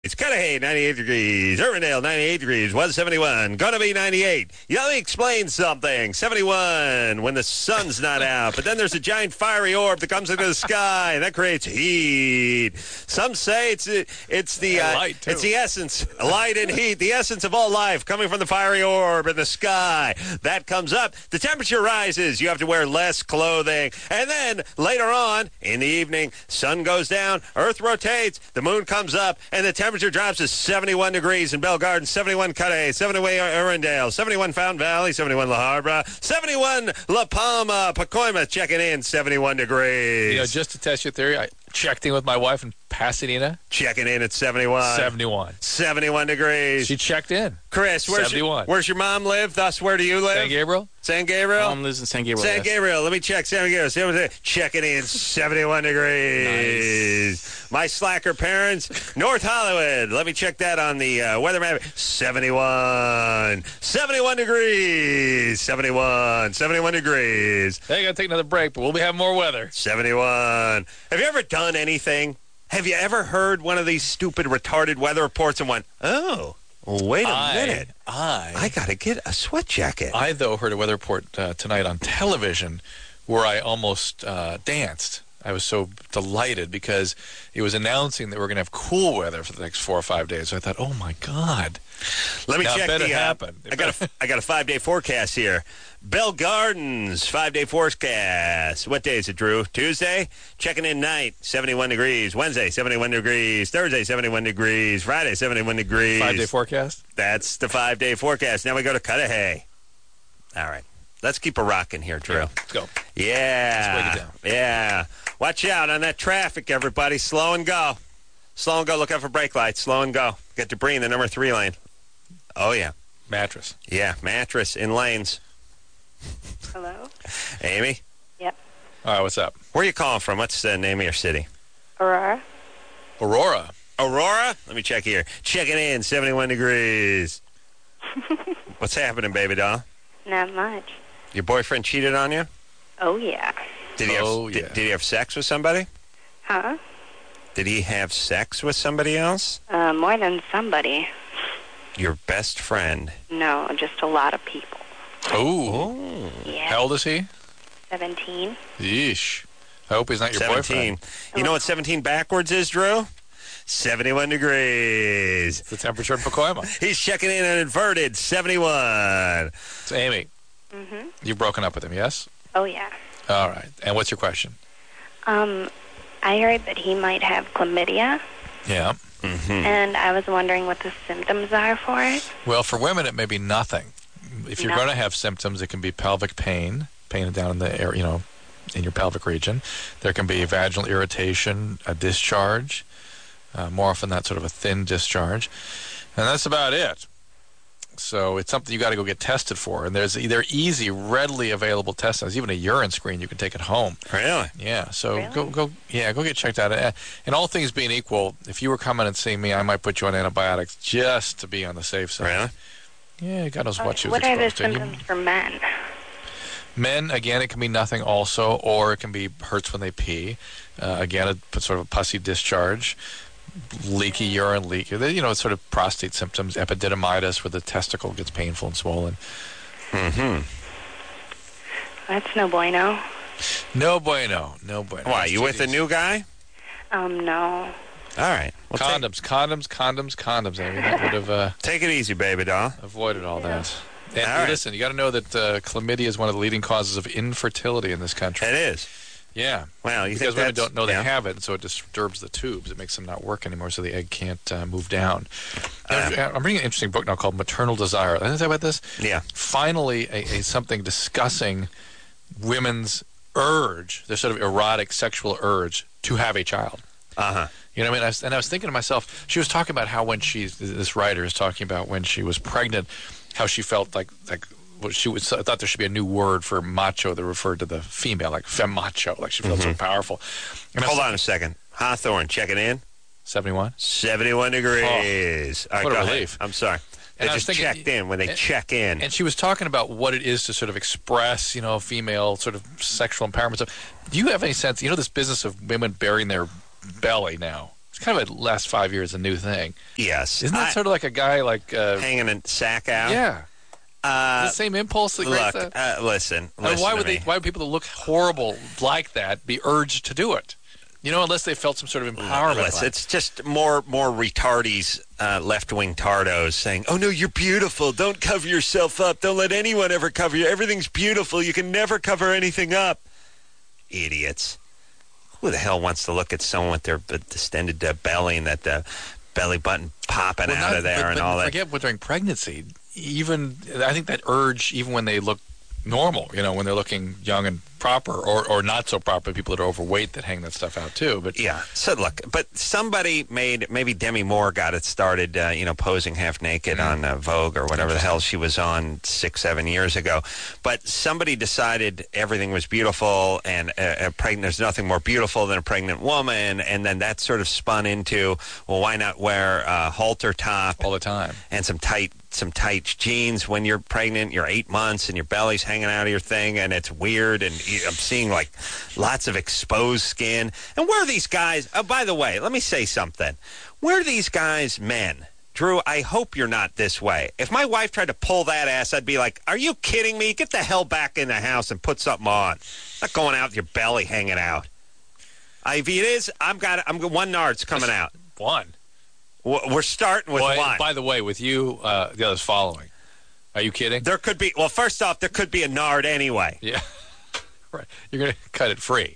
It's Cudahy, 98 degrees. Urbandale, 98 degrees. 171. Gonna be 98. Yeah, let me explain something. 71 when the sun's not out. But then there's a giant fiery orb that comes into the sky, and that creates heat. Some say it's the light, too. it's the essence, light and heat, the essence of all life coming from the fiery orb in the sky. That comes up. The temperature rises. You have to wear less clothing. And then later on in the evening, sun goes down, Earth rotates, the moon comes up, and the temperature drops to 71 degrees in Bell Garden, 71 Cudahy, 71 Arundel, 71 Fountain Valley, 71 La Habra, 71 La Palma, Pacoima checking in, 71 degrees. You know, just to test your theory, I checked in with my wife in Pasadena. Checking in at 71. 71. 71 degrees. She checked in. Chris, where's your mom live? Thus, where do you live? San Gabriel. San Gabriel? Mom lives in San Gabriel. San yes. Gabriel. Let me check San Gabriel. Checking in 71 degrees. Nice. My slacker parents, North Hollywood. Let me check that on the weather map. 71. 71 degrees. 71 degrees. Hey, gotta take another break, but we'll be having more weather. 71. Have you ever done anything? Have you ever heard one of these stupid, retarded weather reports and went, oh, wait a minute. I got to get a sweat jacket. I, though, heard a weather report tonight on television where I almost danced. I was so delighted because it was announcing that we're going to have cool weather for the next 4 or 5 days. So I thought, oh, my God. Let me check the happen. I got a 5-day forecast here. Bell Gardens, 5-day forecast. What day is it, Drew? Tuesday? Checking in night, 71 degrees. Wednesday, 71 degrees. Thursday, 71 degrees. Friday, 71 degrees. 5-day forecast? That's the 5-day forecast. Now we go to Cudahy. All right. Let's keep a rocking here, Drew. Yeah, let's go. Yeah. Let's break it down. Yeah. Watch out on that traffic, everybody. Slow and go. Slow and go. Look out for brake lights. Slow and go. Get debris in the number 3 lane. Oh, yeah. Mattress. Yeah, mattress in lanes. Hello? Amy? Yep. All right, what's up? Where are you calling from? What's the name of your city? Aurora? Aurora. Aurora? Let me check here. Checking in, 71 degrees. What's happening, baby doll? Not much. Your boyfriend cheated on you? Oh, yeah. Did he have sex with somebody? Huh? Did he have sex with somebody else? More than somebody. Your best friend? No, just a lot of people. Oh. Yeah. How old is he? 17. Yeesh. I hope he's not your 17. boyfriend. You know what 17 backwards is, Drew? 71 degrees. It's the temperature in Pacoima. He's checking in an inverted 71. So, Amy, you've broken up with him, yes? Oh, yeah. All right. And what's your question? I heard that he might have chlamydia, Yeah. and I was wondering what the symptoms are for it. Well, for women, it may be nothing. If you're going to have symptoms, it can be pelvic pain down in the area, in your pelvic region. There can be vaginal irritation, a discharge, more often that sort of a thin discharge, and that's about it. So it's something you got to go get tested for, and they're easy, readily available tests. There's even a urine screen you can take at home. Really? Yeah. So Really? go get checked out. And all things being equal, if you were coming and seeing me, I might put you on antibiotics just to be on the safe side. Really? Yeah, God knows what she was What are the exposed to. symptoms for men? Men, again, it can be nothing also, or it can be hurts when they pee. Again, it's sort of a pussy discharge, leaky urine, it's sort of prostate symptoms, epididymitis, where the testicle gets painful and swollen. That's no bueno. No bueno. Why, you with a new guy? No. All right. Well, Condoms, Amy. That would have take it easy, baby doll. avoided all that. And All right. listen, you got to know that chlamydia is one of the leading causes of infertility in this country. It is. Yeah. Well, you because think women don't know they yeah. have it, and so it disturbs the tubes. It makes them not work anymore, so the egg can't move down. I'm reading an interesting book now called Maternal Desire. Did I say about this? Yeah. Finally, something discussing women's urge, their sort of erotic sexual urge to have a child. Uh-huh. You know what I mean? And I was thinking to myself, she was talking about how when this writer is talking about when she was pregnant, how she felt like she was. I thought there should be a new word for macho that referred to the female, like femme macho, like she felt so powerful. And Hold on a second. Hawthorne checking in. 71? 71 degrees. All right, what a go ahead. relief. I'm sorry. They And I was just thinking- checked in when they check in. And she was talking about what it is to sort of express, female sort of sexual empowerment stuff. Do you have any sense, this business of women burying their belly now? It's kind of a last 5 years a new thing. Yes. Isn't that sort of like a guy like hanging a sack out? Yeah. The same impulse that creates Look, that? listen why would to me. why would people that look horrible like that be urged to do it? You know, unless they felt some sort of empowerment. Listen, it's just more retardees, left-wing tardos saying, "Oh no, you're beautiful. Don't cover yourself up. Don't let anyone ever cover you. Everything's beautiful. You can never cover anything up." Idiots. Who the hell wants to look at someone with their distended belly and that belly button popping out of there and all that? Forget during pregnancy. Even I think that urge, even when they look normal, you know, when they're looking young and proper, or not so proper, people that are overweight that hang that stuff out too. But yeah, so look, but somebody maybe Demi Moore got it started, posing half naked on Vogue or whatever the hell she was on 6-7 years ago. But somebody decided everything was beautiful, and there's nothing more beautiful than a pregnant woman, and then that sort of spun into, well, why not wear a halter top all the time and some tight jeans when you're pregnant, you're 8 months, and your belly's hanging out of your thing, and it's weird, and I'm seeing, like, lots of exposed skin. And where are these guys? Oh, by the way, let me say something. Where are these guys men? Drew, I hope you're not this way. If my wife tried to pull that ass, I'd be like, are you kidding me? Get the hell back in the house and put something on. Not going out with your belly hanging out. If it is, I'm one nard's coming out. One. We're starting with one. By the way, with you, the others following. Are you kidding? There could be, well, first off, there could be a nard anyway. Yeah. Right. You're going to cut it free.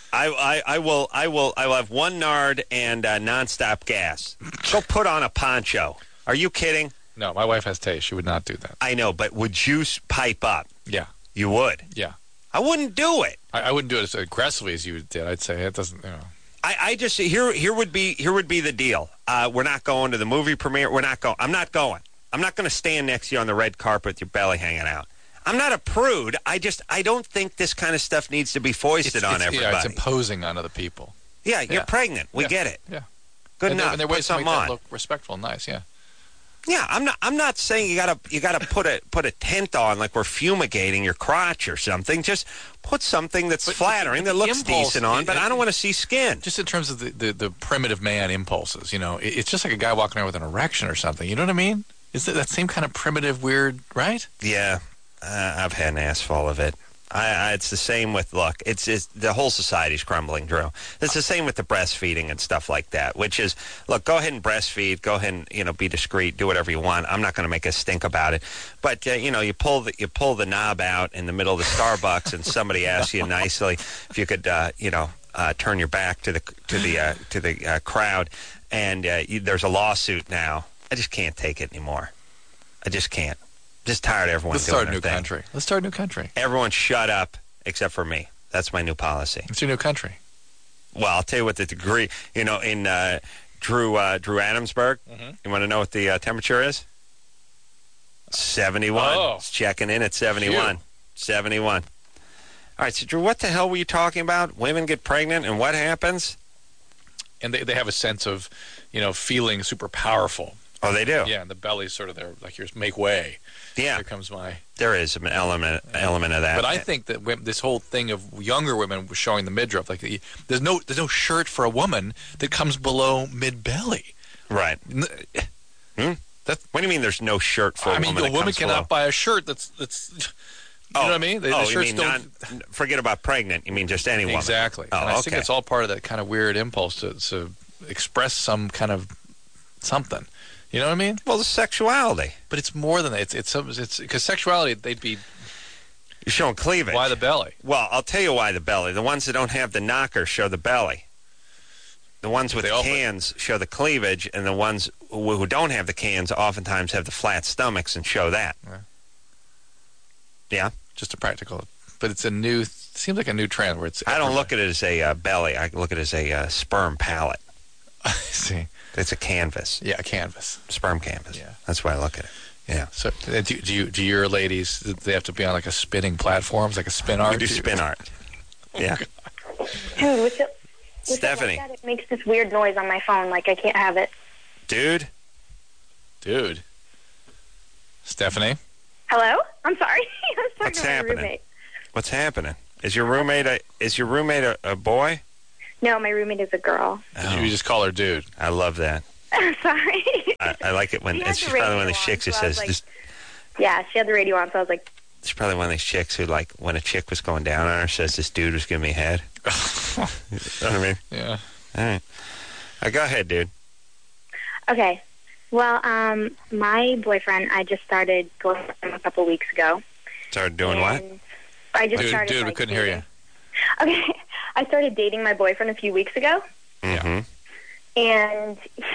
I will have one nard and nonstop gas. Go put on a poncho. Are you kidding? No, my wife has taste. She would not do that. I know, but would you pipe up? Yeah. You would? Yeah. I wouldn't do it. I wouldn't do it as aggressively as you did. I'd say it doesn't, I just here would be the deal. We're not going to the movie premiere. We're not going. I'm not going. I'm not going to stand next to you on the red carpet with your belly hanging out. I'm not a prude. I don't think this kind of stuff needs to be foisted on everybody. Yeah, it's imposing on other people. Yeah, you're pregnant. We get it. Yeah. Good enough. And there are put ways to make something that on. look respectful and nice. Yeah. Yeah, I'm not saying you gotta put a tent on like we're fumigating your crotch or something. Just put something that's flattering, that looks decent on, but I don't want to see skin. Just in terms of the primitive man impulses, it's just like a guy walking around with an erection or something. You know what I mean? Is it that same kind of primitive, weird, right? Yeah, I've had an ass full of it. It's the same with, look, it's the whole society's crumbling, Drew. It's the same with the breastfeeding and stuff like that, which is, look, go ahead and breastfeed, go ahead and, be discreet, do whatever you want. I'm not going to make a stink about it. But, you pull the knob out in the middle of the Starbucks and somebody asks you nicely if you could, turn your back to the crowd, and there's a lawsuit now. I just can't take it anymore. I just can't. Just tired of everyone doing their thing. Let's start a new country. Everyone shut up except for me. That's my new policy. It's your new country. Well, I'll tell you what the degree, in Drew Adamsburg, you want to know what the temperature is? 71. Oh. It's checking in at 71. Phew. 71. All right, so Drew, what the hell were you talking about? Women get pregnant and what happens? And they have a sense of, feeling super powerful. Oh, they do? Yeah, and the belly's sort of there, like yours, make way. Yeah. Here comes my... There is an element of that. But I think that this whole thing of younger women showing the midriff, like there's no shirt for a woman that comes below mid-belly. Right. What do you mean there's no shirt for a woman? A woman cannot buy a shirt that's you know what I mean? The shirts don't... forget about pregnant. You mean just any woman? Exactly. Oh, and I think it's all part of that kind of weird impulse to express some kind of something. You know what I mean? Well, the sexuality. But it's more than that. It's because sexuality, they'd be... You're showing cleavage. Why the belly? Well, I'll tell you why the belly. The ones that don't have the knocker show the belly. The ones with the cans show the cleavage, and the ones who don't have the cans oftentimes have the flat stomachs and show that. Yeah? Just a practical... But it's seems like a new trend where it's... I don't look at it as a belly. I look at it as a sperm pallet. I see. It's a canvas. Yeah, a canvas. Sperm canvas. Yeah. That's why I look at it. Yeah. So do your ladies, they have to be on like a spinning platforms, like a spin art? We do spin art. Yeah. Dude, with Stephanie. It like that, it makes this weird noise on my phone, like I can't have it. Dude. Stephanie? Hello? I'm sorry. I'm What's talking to my happening? roommate. What's happening? Is your roommate a boy? No, my roommate is a girl. You just call her dude. I love that. Sorry. I like it when She and had she's the probably one of radio the chicks who on, so I was says like- just. Yeah, she had the radio on, so I was like, She's probably one of these chicks who, like, when a chick was going down on her, says this dude was giving me head. You know what I mean? Yeah. All right. Go ahead, dude. okay. Well, my boyfriend, I just started going with him a couple weeks ago. Started doing what? and I just started. Dude, we like, couldn't hear you. dating. Okay, I started dating my boyfriend a few weeks ago, Mm-hmm. and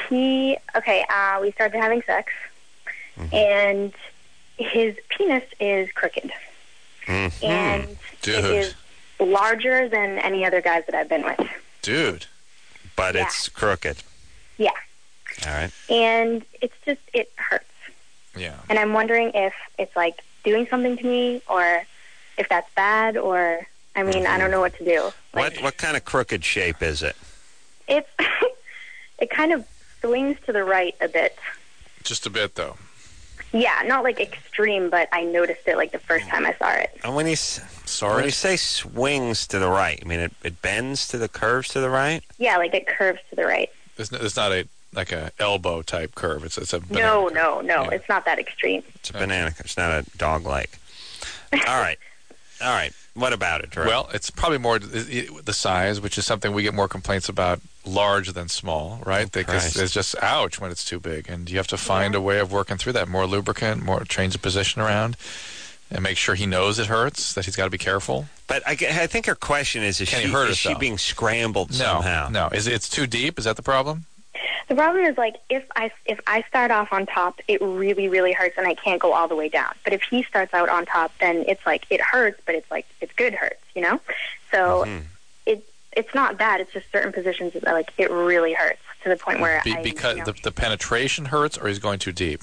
we started having sex, Mm-hmm. and his penis is crooked, Mm-hmm. and Dude. it is larger than any other guys that I've been with. Dude. But Yeah. it's crooked. Yeah, All right. and it hurts, Yeah. and I'm wondering if it's like doing something to me, or if that's bad, or I mean, I don't know what to do. Like, What kind of crooked shape is it? It's it kind of swings to the right a bit. Just a bit, though. Yeah, not like extreme, but I noticed it like the first time I saw it. And when you Sorry? say swings to the right, I mean it bends to the curves to the right? Yeah, like it curves to the right. It's not a elbow type curve. It's a banana No, curve. no, Yeah. it's not that extreme. It's a banana. It's not a dog leg. All right. All right. What about it, Drew? Well, it's probably more the size, which is something we get more complaints about, large than small, right? Because Christ. it's just ouch when it's too big, and you have to find a way of working through that. More lubricant, more change the position around, and make sure he knows it hurts. That he's got to be careful. But I think her question is Can he hurt is she herself? being scrambled somehow? No. It's too deep? Is that the problem? The problem is like if I start off on top, it really, really hurts and I can't go all the way down. But if he starts out on top, then it's like it hurts, but it's like it's good hurts, you know? So it's not bad, it's just certain positions that like it really hurts to the point where Because the penetration hurts, or he's going too deep?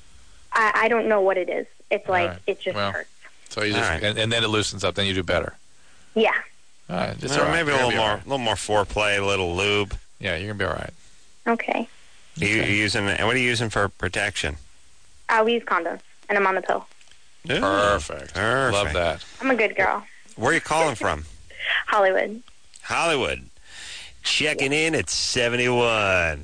I don't know what it is. It's like right. it just Well, hurts. So you just All right. and then it loosens up. Then you do better. Yeah. All right, it's Well, all right. maybe a You're little gonna be more, all right. foreplay, a little lube. Yeah, you're gonna be all right. Okay. You using? What are you using for protection? We use condoms and I'm on the pill. Ooh, Perfect. Perfect. Love that. I'm a good girl. Where are you calling from? Hollywood. Hollywood. Checking in at 71.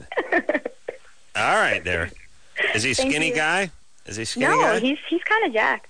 All right, there. Is he a Thank skinny you. guy? Is he a skinny No, guy? he's kind of jacked.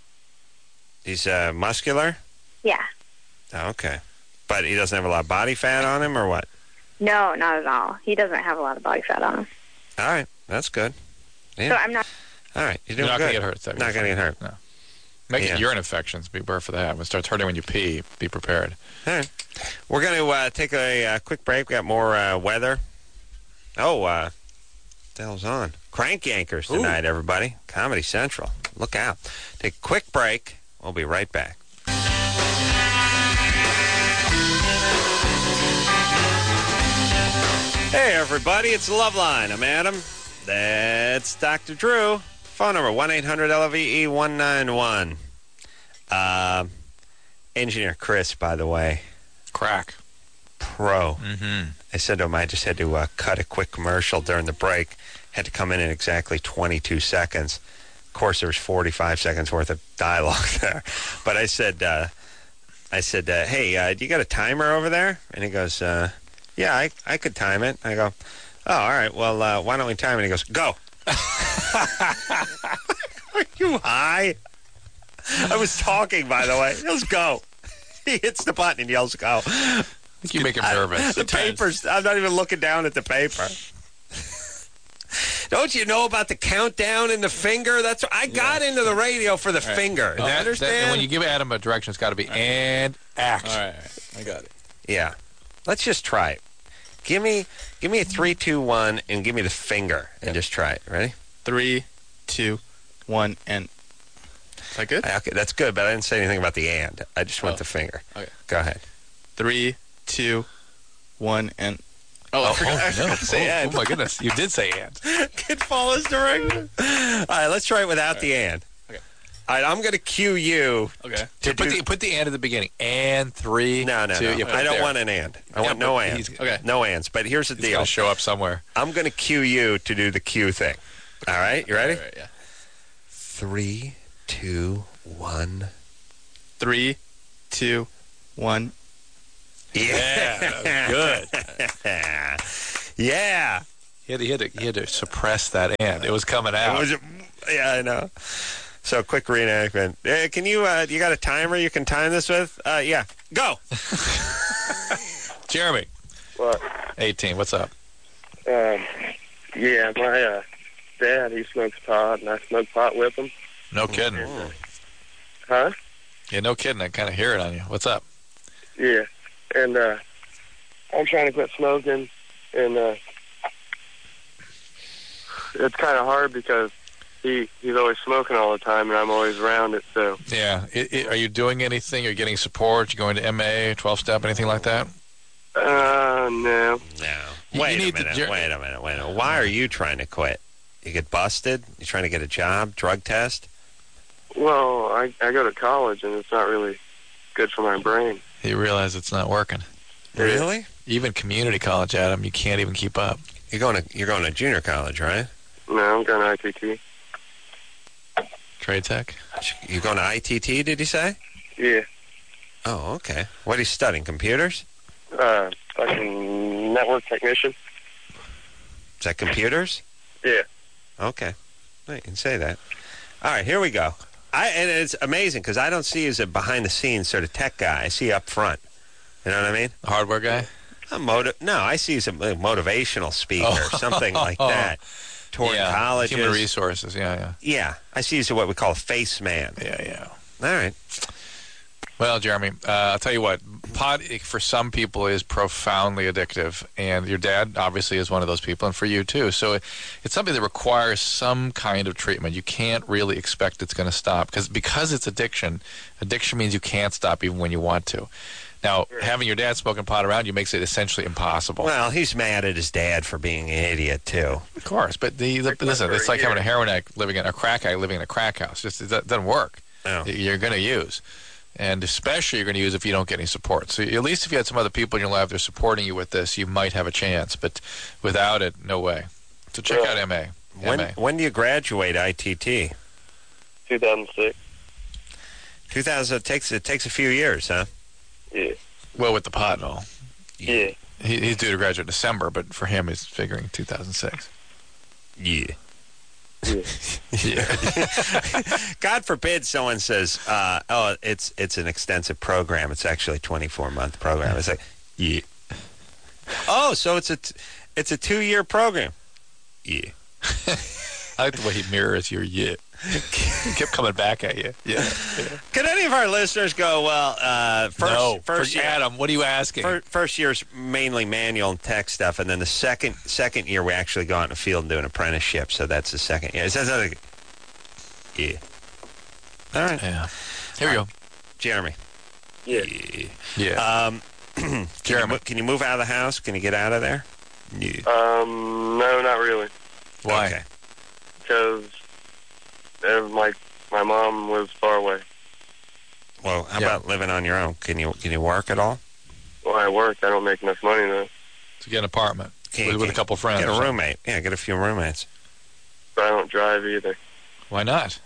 He's muscular? Yeah. Oh, okay. But he doesn't have a lot of body fat on him, or what? No, not at all. He doesn't have a lot of body fat on him. All right. That's good. Yeah. So I'm not. All right. You're You're doing not good. gonna get hurt. That'd be Not going to fine. get hurt. No. Make Yeah. it urine infections. Be aware for that. When it starts hurting when you pee, be prepared. All right. We're going to take a quick break. We got more weather. Oh, what the hell's on? Crank Yankers tonight, everybody. Comedy Central. Look out. Take a quick break. We'll be right back. Hey, everybody. It's Loveline. I'm Adam. That's Dr. Drew. Phone number 1-800-LVE-191. Engineer Chris, by the way, Crack. pro. Mm-hmm. I said to him I just had to cut a quick commercial during the break. Had to come in exactly 22 seconds. Of course, there was 45 seconds worth of dialogue there. But I said, hey, do you got a timer over there? And he goes, yeah, I could time it. I go, oh, all right. Well, why don't we time it? And he goes, go. Are you high? I was talking, by the way. He goes, go. He hits the button and yells, go. You make him nervous. The papers, I'm not even looking down at the paper. Don't you know about the countdown and the finger? That's I got into the radio for the finger. You understand? And when you give Adam a direction, it's got to be and action. All right. I got it. Yeah. Let's just try it. Give me a 3, 2, 1, and give me the finger, and just try it. Ready? 3, 2, 1, and. Is that good? Okay, that's good, but I didn't say anything about the and. I just went the finger. Okay. Go ahead. 3, 2, 1, and. Oh, I forgot to say and. Oh, my goodness. You did say and. Kid follows direction. All right, let's try it without the and. Okay. All right, I'm going to cue you. Okay. Put the and at the beginning. And 3, No. 2. You put I it don't there. want an and. I Yeah, want no but and. he's- Okay. No ands. But here's the It's deal. going to show up somewhere. I'm going to cue you to do the cue thing. All right, you ready? All right, yeah. 3, 2, 1. 3, 2, 1. Yeah, that was good. Yeah. He had to suppress that ant. It was coming out. Yeah, I know. So quick reenactment. Can you you got a timer you can time this with? Yeah. Go. Jeremy, What? 18. What's up? Yeah, my dad, he smokes pot, and I smoke pot with him. No kidding. Huh? Yeah, no kidding. I kind of hear it on you. What's up? Yeah. And I'm trying to quit smoking, and it's kind of hard because he's always smoking all the time, and I'm always around it, so. Yeah. Are you doing anything? Are you getting support? You going to MA, 12-step, anything like that? No. No. You Wait a need to- minute. Wait a minute. Why are you trying to quit? You get busted? You trying to get a job? Drug test? Well, I go to college, and it's not really good for my brain. You realize it's not working. Really? Even community college, Adam, you can't even keep up. You're going to junior college, right? No, I'm going to ITT. Trade tech? You going to ITT, did you say? Yeah. Oh, okay. What are you studying? Computers? Fucking network technician. Is that computers? Yeah. Okay. You can say that. All right, here we go. And it's amazing because I don't see you as a behind-the-scenes sort of tech guy. I see you up front. You know what I mean? A hardware guy? No, I see you as a motivational speaker or something like that. Toward colleges. Human resources, yeah. Yeah, I see you as what we call a face man. Yeah. All right. Well, Jeremy, I'll tell you what. Pot, for some people, is profoundly addictive, and your dad obviously is one of those people, and for you too. So it's something that requires some kind of treatment. You can't really expect it's going to stop because it's addiction. Addiction means you can't stop even when you want to. Now, having your dad smoking pot around you makes it essentially impossible. Well, he's mad at his dad for being an idiot too. Of course, but listen, it's like having a heroin addict living in a crack house. It doesn't work. No. You're going to use. And especially you're going to use if you don't get any support. So at least if you had some other people in your life that are supporting you with this, you might have a chance. But without it, no way. So check out MA. When do you graduate ITT? 2006. 2000. It takes a few years, huh? Yeah. Well, with the pot and all. Yeah. He's due to graduate in December, but for him, he's figuring 2006. Yeah. Yeah. God forbid someone says, it's an extensive program. It's actually a 24-month program. It's like, yeah. Oh, so it's a 2-year program. Yeah. I like the way he mirrors your yeah. He kept coming back at you. Yeah. Can any of our listeners go, well, first year, Adam, what are you asking? First year's mainly manual and tech stuff, and then the second year we actually go out in the field and do an apprenticeship, so that's the second year. Is that like, yeah. All right. Yeah. Here we go. Jeremy. Yeah. Yeah. Jeremy, can you move out of the house? Can you get out of there? Yeah. No, not really. Why? Okay. Because my mom lives far away. Well, how about living on your own? Can you work at all? Well, I work. I don't make enough money, though. To get an apartment Can with a couple friends. Get or a something. roommate. Yeah, get a few roommates. But I don't drive either. Why not?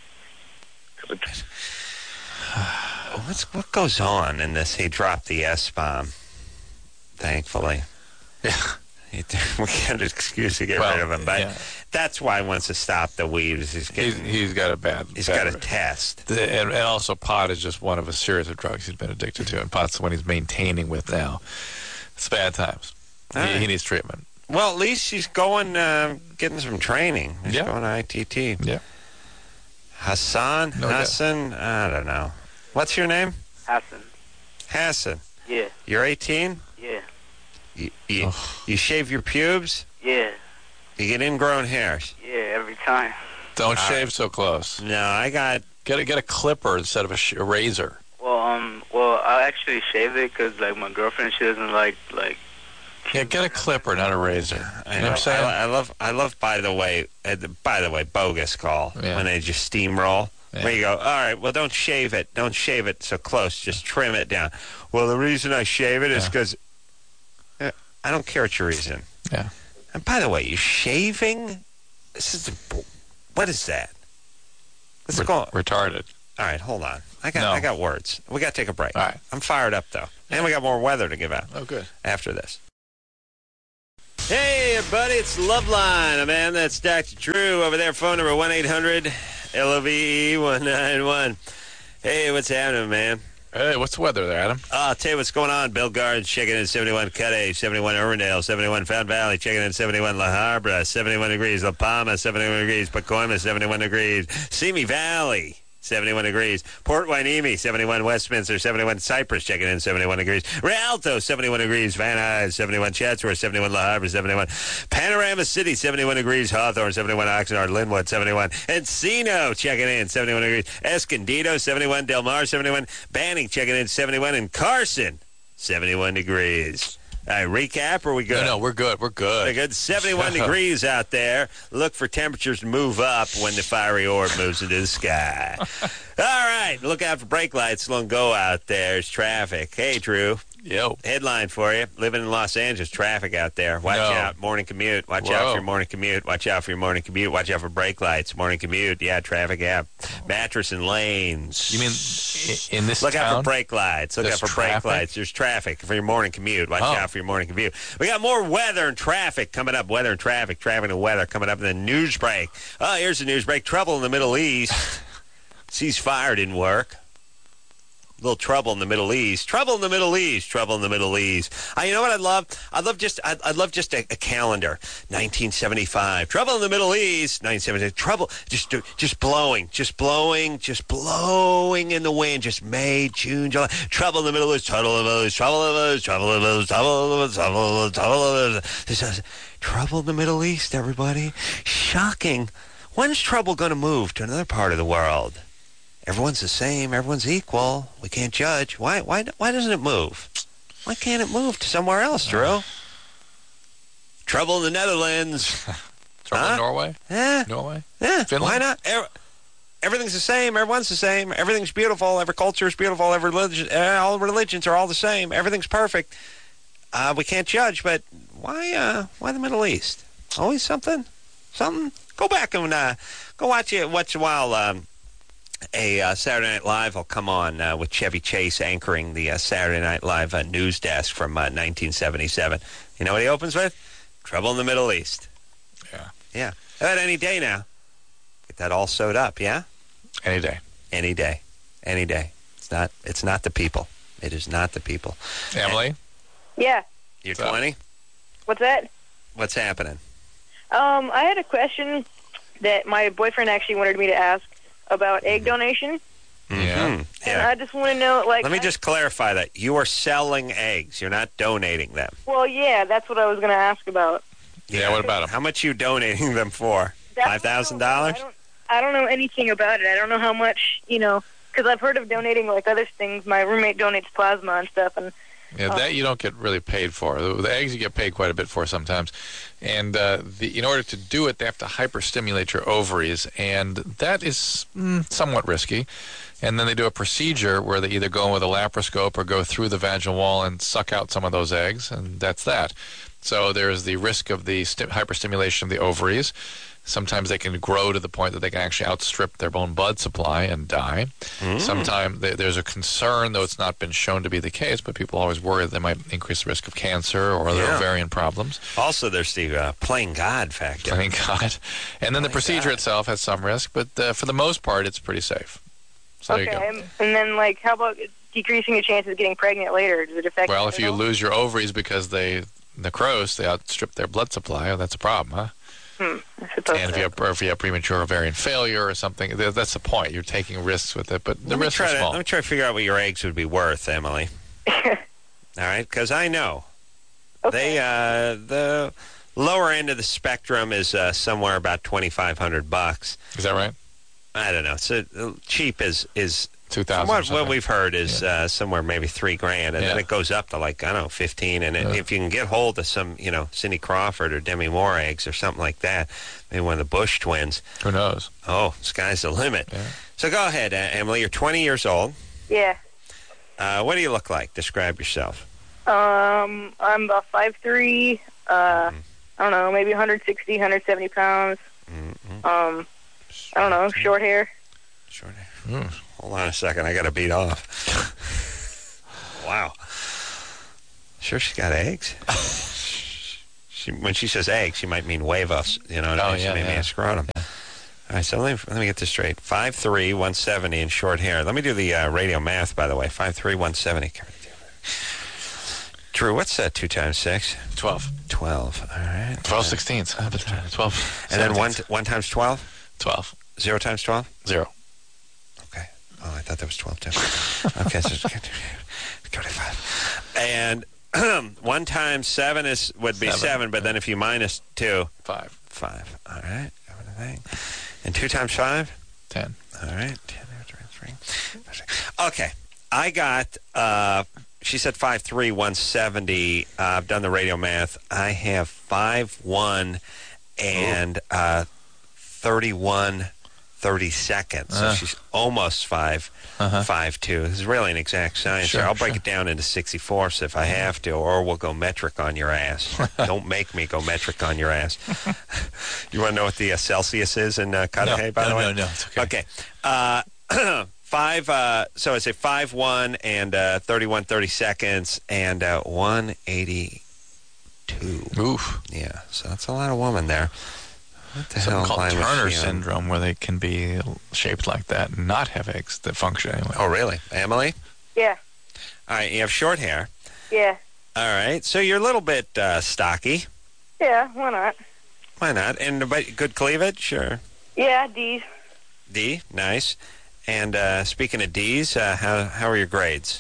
What goes on in this? He dropped the S-bomb, thankfully. Yeah. We got an excuse to get rid of him, but that's why he wants to stop the weed. He's got a bad. He's got a test. And also pot is just one of a series of drugs he's been addicted to, and pot's the one he's maintaining with now. It's bad times. He needs treatment. Well, at least he's going, getting some training. He's going to ITT. Yeah. Hassan? I don't know. What's your name? Hassan. Yeah. You're 18? Yeah. You shave your pubes? Yeah. You get ingrown hairs? Yeah, every time. Don't shave so close. No, I got... Get a clipper instead of a razor. Well, I actually shave it because, like, my girlfriend, she doesn't like... Yeah, get a clipper, not a razor. You know what I'm saying? I love. By the way, bogus call when they just steamroll. Yeah. Where you go, all right, well, don't shave it. Don't shave it so close. Just trim it down. Well, the reason I shave it is because I don't care what your reason. Yeah. And by the way, you shaving? What is that? Let's go. Retarded. All right, hold on. I No. got words. We got to take a break. All right. I'm fired up, though. And we got more weather to give out Oh, good. after this. Hey, everybody, it's Loveline, man. That's Dr. Drew over there. Phone number 1-800-LOVE-191. Hey, what's happening, man? Hey, what's the weather there, Adam? I'll tell you what's going on. Bill Gardens checking in 71 Cudahy, 71 Irwindale, 71 Fountain Valley, checking in 71 La Habra, 71 degrees La Palma, 71 degrees Pacoima, 71 degrees Simi Valley, 71 degrees Port Hueneme, 71 Westminster, 71 Cypress, checking in 71 degrees Rialto, 71 degrees Van Nuys, 71 Chatsworth, 71 La Habra, 71 Panorama City, 71 degrees Hawthorne, 71 Oxnard, Linwood, 71 Encino, checking in 71 degrees Escondido, 71 Del Mar, 71 Banning, checking in 71 and Carson, 71 degrees. All right, recap, or we good? No, we're good. We're good. We're good. 71 degrees out there. Look for temperatures to move up when the fiery orb moves into the sky. All right, look out for brake lights. Long go out there. It's traffic. Hey, Drew. Yo. Headline for you. Living in Los Angeles, traffic out there. Watch out. Morning commute. Watch out for your morning commute. Watch out for your morning commute. Watch out for brake lights. Morning commute. Yeah, traffic app. Mattress and lanes. You mean in this Look town? out for brake lights. Look There's out for brake traffic? lights. There's traffic for your morning commute. Watch out for your morning commute. We got more weather and traffic coming up. Weather and traffic and weather coming up in the news break. Oh, here's the news break. Trouble in the Middle East. Ceasefire didn't work. Little trouble in the Middle East. Trouble in the Middle East. Trouble in the Middle East. You know what I'd love? I'd love just a calendar. 1975. Trouble in the Middle East. 1975. Trouble just blowing in the wind. Just May, June, July. Trouble in the Middle East. Trouble in the Middle East. Trouble in the Middle East. Trouble in the Middle East. Trouble in the Middle East. Trouble in the Middle East. This is trouble in the Middle East. Everybody, shocking. When's trouble going to move to another part of the world? Everyone's the same. Everyone's equal. We can't judge. Why doesn't it move? Why can't it move to somewhere else, Drew? Trouble in the Netherlands. Trouble in Norway? Yeah. Norway? Yeah. Finland? Why not? Everything's the same. Everyone's the same. Everything's beautiful. Every culture is beautiful. Every religion, all religions are all the same. Everything's perfect. We can't judge, but why the Middle East? Always something? Go back and go watch it once in a while. Saturday Night Live will come on with Chevy Chase anchoring the Saturday Night Live news desk from 1977. You know what he opens with? Trouble in the Middle East. Yeah. Yeah. About any day now. Get that all sewed up, yeah? Any day. Any day. Any day. It's not the people. It is not the people. Emily? Yeah. You're What's up? 20? What's that? What's happening? I had a question that my boyfriend actually wanted me to ask about egg donation. Yeah. And Yeah. I just want to know, Let me just clarify that. You are selling eggs. You're not donating them. Well, yeah, that's what I was going to ask about. Yeah, what about them? How much are you donating them for? That's $5,000? I don't know anything about it. I don't know how much, because I've heard of donating like other things. My roommate donates plasma and stuff, and Yeah, that you don't get really paid for. The eggs you get paid quite a bit for sometimes. And in order to do it, they have to hyperstimulate your ovaries, and that is somewhat risky. And then they do a procedure where they either go in with a laparoscope or go through the vaginal wall and suck out some of those eggs, and that's that. So there's the risk of the hyperstimulation of the ovaries. Sometimes they can grow to the point that they can actually outstrip their own blood supply and die. Sometimes there's a concern, though it's not been shown to be the case, but people always worry that they might increase the risk of cancer or other ovarian problems. Also, there's the playing God factor. Playing God. And then the procedure itself has some risk, but for the most part, it's pretty safe. So there you go. And then, how about decreasing your chances of getting pregnant later? Does it affect Well, it if at you all? lose your ovaries because they outstrip their blood supply, well, that's a problem, huh? I suppose And if you have premature ovarian failure or something, that's the point. You're taking risks with it, but the risks are small. Let me try to figure out what your eggs would be worth, Emily. All right, because I know. Okay. The lower end of the spectrum is somewhere about $2,500. Is that right? I don't know. So cheap is 2,000. what we've heard is somewhere maybe $3,000, and then it goes up to 15. And if you can get hold of some, Cindy Crawford or Demi Moore eggs or something like that, maybe one of the Bush twins. Who knows? Oh, sky's the limit. Yeah. So go ahead, Emily. You're 20 years old. Yeah. What do you look like? Describe yourself. I'm about 5'3", I don't know, maybe 160, 170 pounds. I don't know, short hair. Short hair. Hold on a second. I got to beat off. Wow. Sure she got eggs? When she says eggs, she might mean huevos. You know what I mean? She may mean a scrotum. Yeah. All right, so let me get this straight. 5'3", 170 in short hair. Let me do the radio math, by the way. 5'3", 170. Drew, what's 2 times 6? 12. 12. All right. 12 16s. 12. And then 1 times 12? 12. 0 times 12? 0. Okay. Oh, I thought that was 12 too. Okay, so 25. And 1 times 7 would be 7, but then if you minus 2, 5. 5. All right. And 2 times 5? 10. All right. 10. Okay. I got, she said 5'3", 170. I've done the radio math. I have 5'1", and 31 30-seconds. So she's almost 5'2". This is really an exact science. Sure, I'll break it down into 64ths if I have to, or we'll go metric on your ass. Don't make me go metric on your ass. You want to know what the Celsius is in Cudahy, by the way? No, it's okay. Okay. So it's a 5'1" and 31 30-seconds and 182. Oof. Yeah, so that's a lot of woman there. What the Something hell? called line was Turner she on? syndrome, where they can be shaped like that and not have eggs that function anyway. Oh, really? Emily? Yeah. All right, you have short hair. Yeah. All right, so you're a little bit stocky. Yeah, why not? Why not? And but good cleavage, or Yeah, D's. D, nice. And speaking of D's, how are your grades?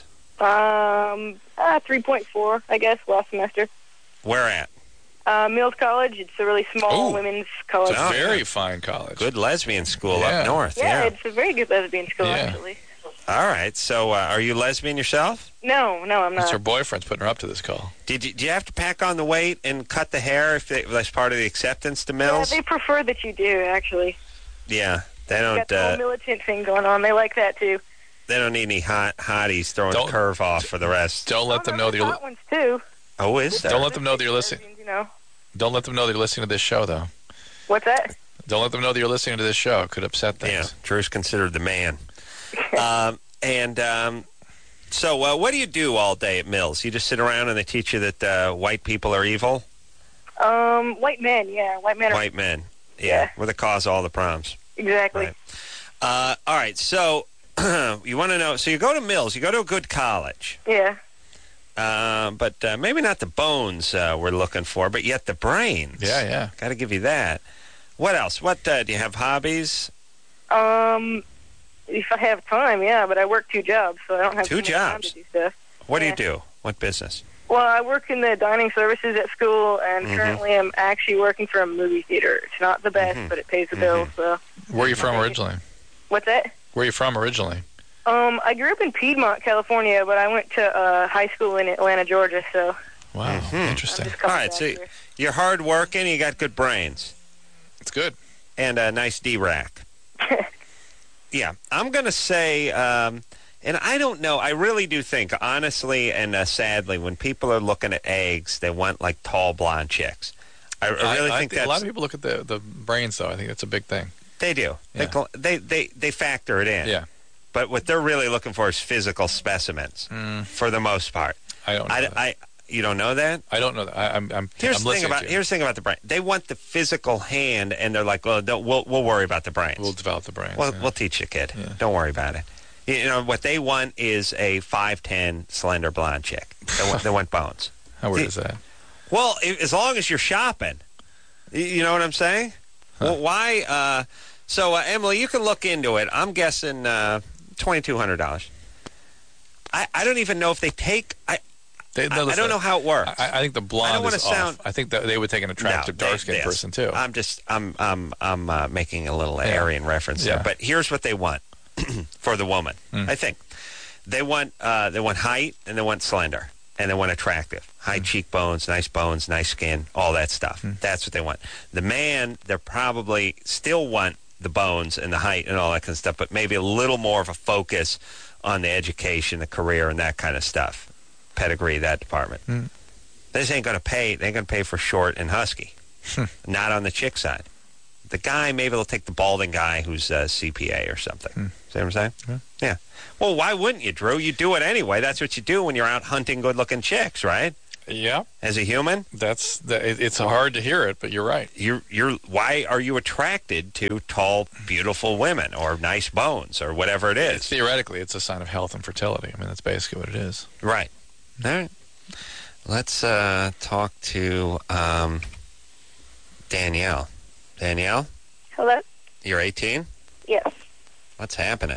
3.4, I guess, last semester. Where at? Mills College. It's a really small Ooh. women's college. It's a very fine college. Good lesbian school Yeah. up north. Yeah, it's a very good lesbian school, actually. All right, so are you lesbian yourself? No, I'm It's not. her boyfriend's putting her up to this call. Do you have to pack on the weight and cut the hair if that's part of the acceptance to Yeah, Mills? they prefer that you do, actually. Yeah, they Got the whole don't. militant thing going on. They like that, too. They don't need any hotties throwing the Don't- curve off for the rest. Don't let them know that there's you're. hot ones, too. Oh, is there? Don't let them know that you're listening. Lesbians, you know. Don't let them know that you're listening to this show, though. What's that? Don't let them know that you're listening to this show. It could upset things. Yeah, Drew's considered the man. So what do you do all day at Mills? You just sit around and they teach you that white people are evil? White men, yeah. White men are... White men. Yeah, Yeah. we're the cause of all the problems. Exactly. Right. All right, so you want to know, so you go to Mills, you go to a good college. Yeah. But maybe not the bones we're looking for, but yet the brains. Yeah. Got to give you that. What else? What do you have hobbies? If I have time, yeah, but I work 2 jobs, so I don't have Two too much time jobs? to do stuff. What do Yeah. you do? What business? Well, I work in the dining services at school, and currently I'm actually working for a movie theater. It's not the best, but it pays the bills, so... Where are you from originally? What's that? Where are you from originally? I grew up in Piedmont, California, but I went to high school in Atlanta, Georgia, so... Wow, interesting. I'm just All coming right, back so here. you're hard working, you got good brains, It's good. and a nice D-rack. Yeah, I'm going to say, and I don't know, I really do think, honestly and sadly, when people are looking at eggs, they want, like, tall, blonde chicks. I really think that's... a lot of people look at the brains, though. I think that's a big thing. They do. Yeah. They factor it in. Yeah. But what they're really looking for is physical specimens, for the most part. I don't know that. You don't know that? I don't know that. I'm Here's the listening thing to you. here's the thing about the brain. They want the physical hand, and they're like, "Well, we'll worry about the brains. We'll develop the brains. We'll, yeah. we'll teach you, kid. Yeah. Don't worry about it." You know what they want is a 5'10" slender blonde chick. They want bones. How weird is that? Well, as long as you're shopping, you know what I'm saying. Well, why? So Emily, you can look into it. I'm guessing $2,200. I don't even know if they take. I don't know how it works. I think the blonde wanna is off. sound- I think that they would take an attractive dark-skinned person too. I'm making a little Aryan reference there, Yeah. but here's what they want for the woman. I think they want height, and they want slender, and they want attractive. High cheekbones, nice skin, all that stuff. That's what they want. The man, they probably still want the bones and the height and all that kind of stuff, but maybe a little more of a focus on the education, the career, and that kind of stuff. Pedigree, that department. They just ain't going to pay. They ain't going to pay for short and husky. Not on the chick side. the guy, maybe they'll take the balding guy who's a CPA or something. See what I'm saying? Yeah. Well, why wouldn't you, Drew? You do it anyway. That's what you do when you're out hunting good-looking chicks, right? Yeah. As a human? It's hard to hear it, but you're right. Why are you attracted to tall, beautiful women or nice bones or whatever it is? Theoretically, it's a sign of health and fertility. I mean, that's basically what it is. Right. All right. Let's talk to Danielle. Danielle, Hello? you're 18? Yes. What's happening?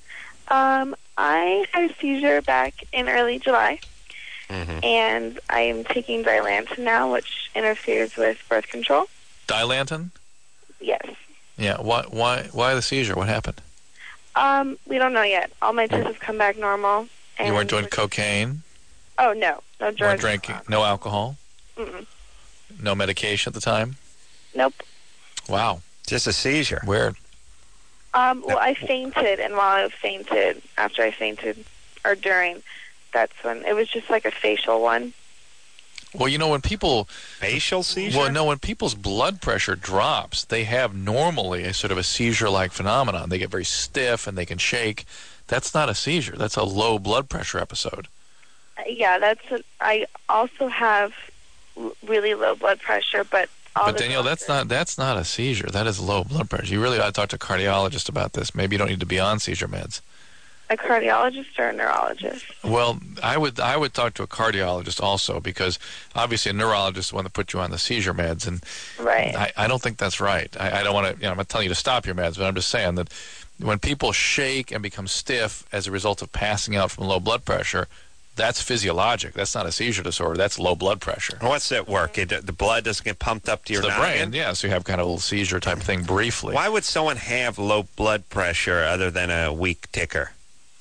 I had a seizure back in early July, and I am taking Dilantin now, which interferes with birth control. Dilantin? Yes. Yeah. Why the seizure? What happened? We don't know yet. All my tests have come back normal. And You weren't doing cocaine? Oh, no. No You weren't drugs. drinking? No alcohol? Mm-mm. No medication at the time? Nope. Wow. Just a seizure. Weird. Well, I fainted, and while I fainted, after I fainted, or during, that's when, it was just like a facial one. Well, you know, when people... Facial seizure? Well, no, when people's blood pressure drops, they have normally a sort of a seizure-like phenomenon. They get very stiff and they can shake. That's not a seizure. That's a low blood pressure episode. Yeah, I also have really low blood pressure, but Danielle, that's not a seizure. That is low blood pressure. You really ought to talk to a cardiologist about this. Maybe you don't need to be on seizure meds. A cardiologist or a neurologist? Well, I would talk to a cardiologist also, because obviously a neurologist is the one that put you on the seizure meds, and right. I don't think that's right. I don't want to. I'm not telling you to stop your meds, but I'm just saying that when people shake and become stiff as a result of passing out from low blood pressure, that's physiologic. That's not a seizure disorder. That's low blood pressure. What's that work? The blood doesn't get pumped up to your the noggin? brain, yeah. So you have kind of a little seizure type of thing briefly. Why would someone have low blood pressure other than a weak ticker?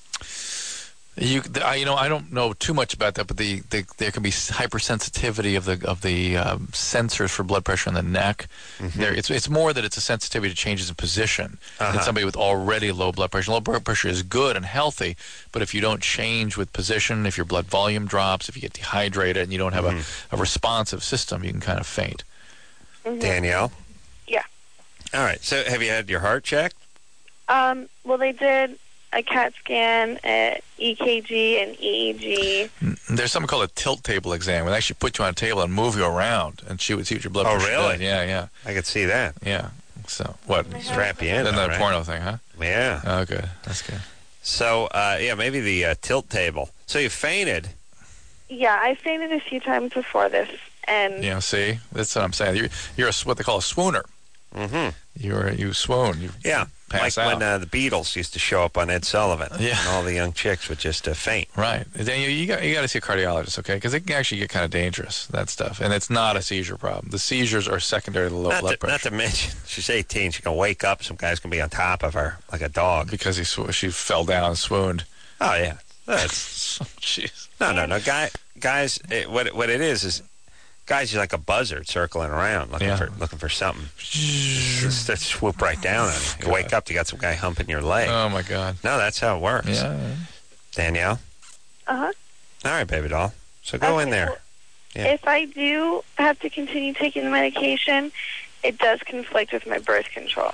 I don't know too much about that, but there can be hypersensitivity of the sensors for blood pressure in the neck. It's more that it's a sensitivity to changes in position than somebody with already low blood pressure. Low blood pressure is good and healthy, but if you don't change with position, if your blood volume drops, if you get dehydrated and you don't have a responsive system, you can kind of faint. Danielle? Yeah. All right. So have you had your heart checked? Well, they did a CAT scan, EKG, and EEG. There's something called a tilt table exam. They actually put you on a table and move you around, and she would see what your blood pressure really? did. Yeah. I could see that. Yeah. So, what? Strap you in. Isn't that a right? porno thing, huh? Yeah. Oh, good. That's good. So, maybe the tilt table. So you fainted. Yeah, I fainted a few times before this, and Yeah, see? That's what I'm saying. You're what they call a swooner. Mm-hmm. You swoon. You pass like out. when the Beatles used to show up on Ed Sullivan. Yeah. And all the young chicks would just faint. Right. Daniel, you got to see a cardiologist, okay? Because it can actually get kind of dangerous, that stuff. And it's not a seizure problem. The seizures are secondary to low blood pressure. Not to mention, she's 18. She's going to wake up. Some guy's going to be on top of her like a dog. Because she fell down and swooned. Oh, yeah. That's... Jeez. No. Guys, what it is guys are like a buzzard circling around looking for something. Just swoop right down on you. You wake up, you got some guy humping your leg. Oh, my God. No, that's how it works. Yeah. Danielle? uh-huh. All right, baby doll. So go in there. Well, Yeah. if I do have to continue taking the medication, it does conflict with my birth control.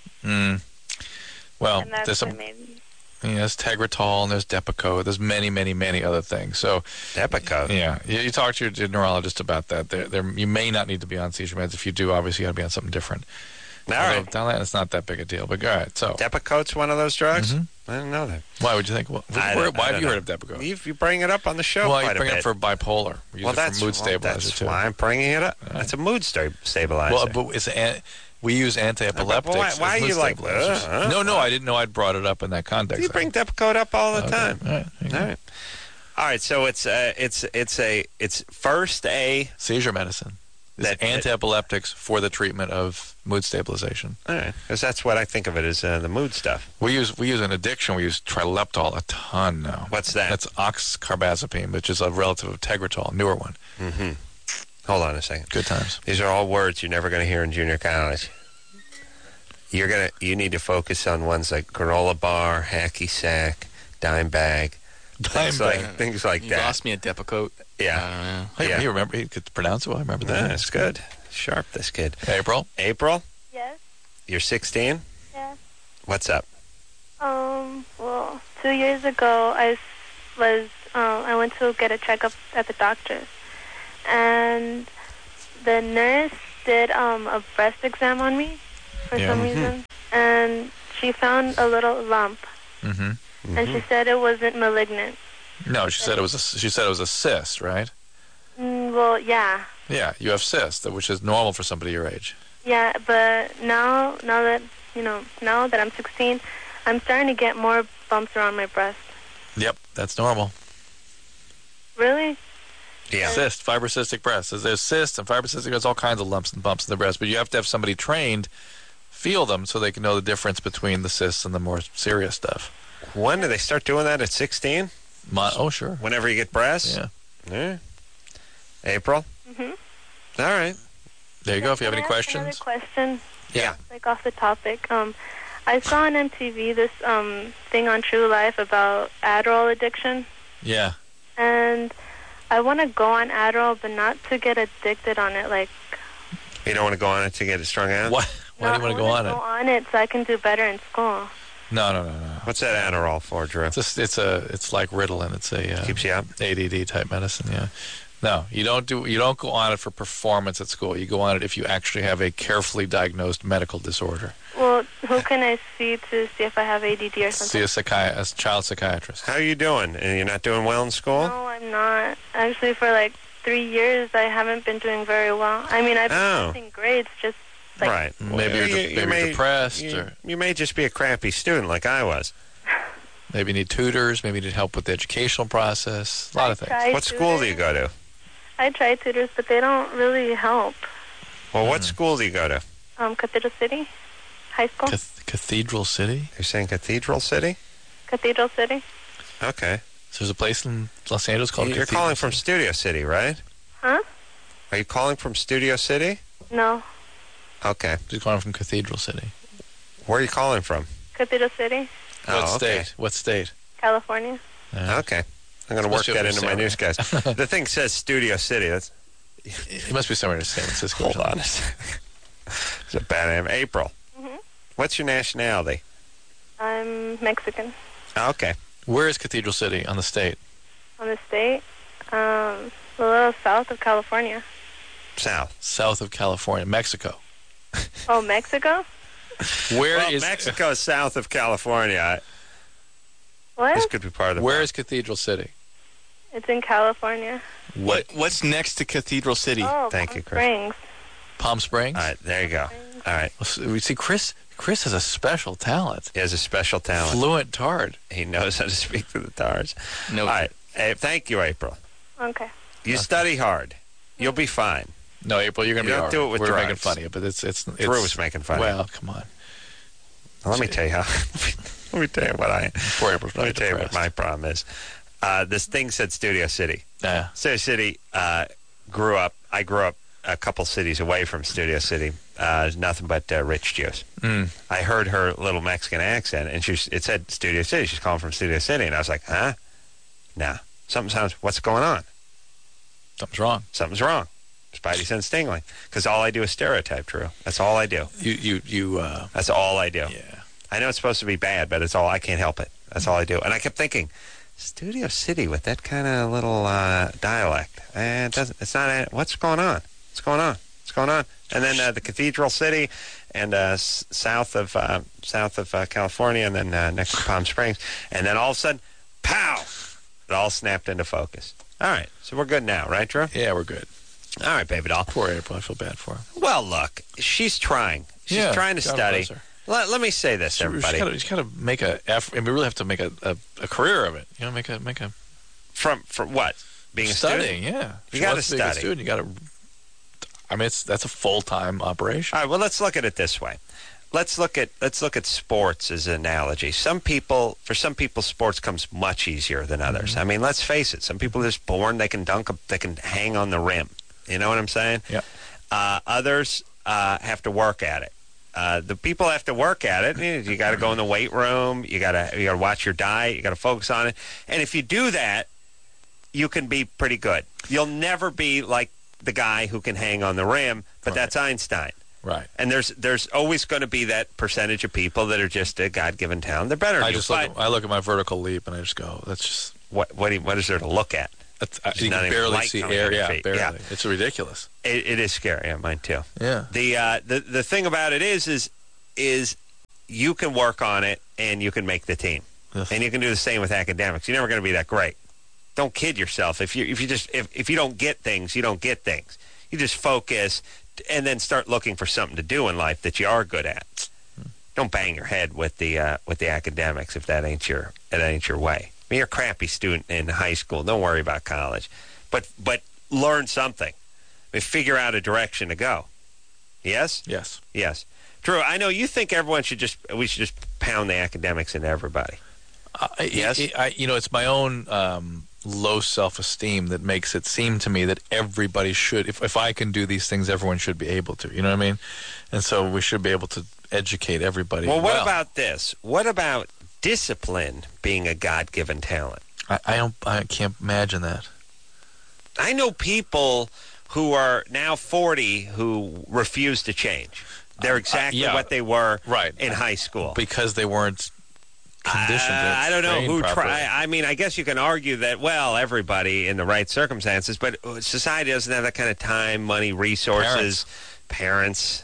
Well, And that's there's some... the main... There's Tegretol and there's Depakote. There's many, many, many other things. So, Depakote. Yeah, you talk to your neurologist about that. You may not need to be on seizure meds. If you do, obviously you got to be on something different. All right. Dilantin's not that big a deal, but all right. So Depakote's one of those drugs? I didn't know that. why would you think? Why have you heard of Depakote? You bring it up on the show Well, quite you bring a it bit. for bipolar. We use it for mood stabilizer that's too. why I'm bringing it up. That's a mood stabilizer. Well, but we use anti-epileptics. Why as are mood you like, stabilizers. No, I didn't know I'd brought it up in that context. You bring Depakote up all the time. All right. All right. So it's first a seizure medicine. It's anti-epileptics for the treatment of mood stabilization. All right, because that's what I think of it as the mood stuff. We use an addiction. We use trileptal a ton now. What's that? That's oxcarbazepine, which is a relative of Tegretol, newer one. Mm-hmm. Hold on a second. Good times. These are all words you're never going to hear in junior college. You need to focus on ones like granola bar, hacky sack, dime bag, things like You that. lost me at Depakote. Yeah. Hey, Yeah. he remember. He could pronounce it well. I remember that. That's good. Sharp, this kid. April. Yes? You're 16? Yeah. What's up? Well, 2 years ago, I went to get a checkup at the doctor's, and the nurse did a breast exam on me for some reason, and she found a little lump, and she said it wasn't malignant. No, she said it was a cyst, right? Well, yeah. Yeah, you have cysts, which is normal for somebody your age. Yeah, but now that I'm 16, I'm starting to get more bumps around my breast. Yep, that's normal. Really? Yeah. Cyst, fibrocystic breast. There's cysts and fibrocystic. There's all kinds of lumps and bumps in the breast, but you have to have somebody trained feel them so they can know the difference between the cysts and the more serious stuff. When do they start doing that? At 16? Oh, sure. Whenever you get breasts? Yeah. April? Mm-hmm. All right. There you go. If you have any Can I ask questions. another question? Yeah. Like off the topic. I saw on MTV this thing on True Life about Adderall addiction, Yeah. and I want to go on Adderall, but not to get addicted on it. Like, You don't want to go on it to get it strung out? Why do you want to go on I it? want to go on it so I can do better in school. No. What's that Adderall for, Drew? It's like Ritalin. It's a Keeps you up? ADD type medicine. Yeah. No, you don't go on it for performance at school. You go on it if you actually have a carefully diagnosed medical disorder. Well, who can I see to see if I have ADD or something? See a child psychiatrist. How are you doing? And you're not doing well in school? No, I'm not. Actually, for like 3 years, I haven't been doing very well. I mean, I've been passing grades, just like... Right. Maybe you're depressed. You may just be a crappy student like I was. Maybe you need tutors. Maybe you need help with the educational process. A lot of things. What school do you go to? I tried tutors, but they don't really help. Well, what school do you go to? Cathedral City High School. Cathedral City? You're saying Cathedral City? Cathedral City. Okay. So there's a place in Los Angeles called You're Cathedral calling from Studio City, right? Huh? Are you calling from Studio City? No. Okay. She's calling from Cathedral City. Where are you calling from? Cathedral City, What Oh, okay. state? What state? California. Okay. I'm going to work Must be that over into my San newscast. The thing says Studio City. That's It must be somewhere in San Francisco. Hold on a second. It's a bad name. April. Mhm. What's your nationality? I'm Mexican. Okay. Where is Cathedral City on the state? On the state, a little south of California. South. South of California, Mexico. Oh, Mexico? Where Well, is Mexico is south of California. What? This could be part of the Where is Cathedral City? It's in California. What's next to Cathedral City? Oh, Thank Palm you, Chris. Springs. Palm Springs. All right, there you go. All right. We see Chris has a special talent. He has a special talent. Fluent Tard. He knows how to speak to the Tars. No. All right. Hey, thank you, April. Okay. You study hard. You'll be fine. No, April, you're going to You be don't all do right. it with We're drugs. making fun of you, but it's Drew was making fun of you. Well, come on. Let me tell you how. Let me tell you what Poor April's Let me really tell you what depressed. my problem is. This thing said Studio City. Yeah. Studio City I grew up a couple cities away from Studio City. Nothing but rich Jews. I heard her little Mexican accent, and it said Studio City. She's calling from Studio City, and I was like, huh? Nah. Something sounds. What's going on? Something's wrong. Something's wrong. Spidey sense tingling. Because all I do is stereotype, Drew. That's all I do. That's all I do. Yeah. I know it's supposed to be bad, but it's all I can't help it. That's all I do. And I kept thinking, Studio City with that kind of little dialect. It doesn't. It's not. What's going on? What's going on? What's going on? And then the Cathedral City, and south of California, and then next to Palm Springs, and then all of a sudden, pow! It all snapped into focus. All right, so we're good now, right, Drew? Yeah, we're good. All right, baby doll. Poor April. I feel bad for her. Well, look, she's trying. She's Yeah, trying to God study. bless her. Let me say this, everybody. She's got to make a effort. And we really have to make a career of it. You know, make a From what? Being studying. a student? Yeah, You She gotta wants to be a good study. student. You got to. I mean, that's a full-time operation. All right, well, let's look at it this way. Let's look at sports as an analogy. For some people, sports comes much easier than others. Mm-hmm. I mean, let's face it. Some people are just born, they can dunk, they can hang on the rim. You know what I'm saying? Yeah. Others have to work at it. The people have to work at it. You got to go in the weight room. You got to watch your diet. You got to focus on it. And if you do that, you can be pretty good. You'll never be like the guy who can hang on the rim, but that's Einstein. Right. And there's always going to be that percentage of people that are just a God-given talent. They're better than you. I look at my vertical leap and I just go, that's just... What is there to look at? You not can even barely light see coming air. out of your Yeah, feet. barely. Yeah. It's ridiculous. It is scary. Yeah, mine too. Yeah. The thing about it is you can work on it and you can make the team. Ugh. And you can do the same with academics. You're never going to be that great. Don't kid yourself. If you don't get things, you don't get things. You just focus and then start looking for something to do in life that you are good at. Don't bang your head with the academics if that ain't your way. I mean, you're a crappy student in high school. Don't worry about college, but learn something. I mean, figure out a direction to go. Yes. Yes. Yes. Drew, I know you think we should just pound the academics into everybody. Yes. It's my own low self-esteem that makes it seem to me that everybody should. If I can do these things, everyone should be able to. You know what I mean? And so we should be able to educate everybody. Well, what about this? What about discipline being a God-given talent? I can't imagine that. I know people who are now 40 who refuse to change. They're exactly what they were in high school. Because they weren't conditioned. I don't know who properly. I mean, I guess you can argue that, well, everybody in the right circumstances, but society doesn't have that kind of time, money, resources. Parents